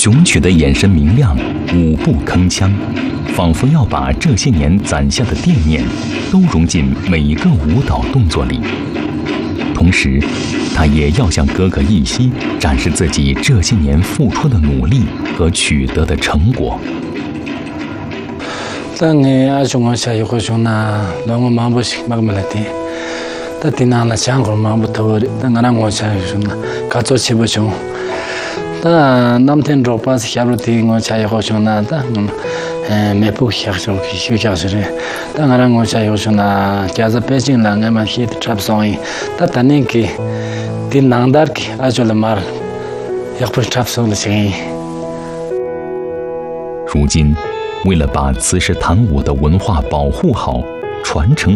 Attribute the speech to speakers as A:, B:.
A: 雄曲的眼神明亮，舞步铿锵，仿佛要把这些年攒下的惦念都融进每一个舞蹈动作里。同时，他也要向哥哥一西展示自己这些年付出的努力和取得的成果。
B: 当你阿兄我下一回兄那，让我忙不行，忙不来的。但今年那香港忙不透的，但俺我下一兄那，搞做起不兄。但那天周八下午的我下一回兄那，但没不下手去下手的。但俺我下一回兄那，家在北京那俺们去差不多，但那个的南达的阿就了嘛，也不差不多的生意。
A: 如今，为了把慈氏弹舞的文化保护好、传承